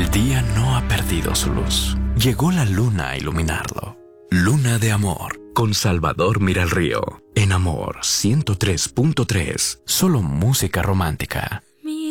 El día no ha perdido su luz. Llegó la luna a iluminarlo. Luna de Amor, con Salvador Miralrío. En Amor 103.3, solo música romántica.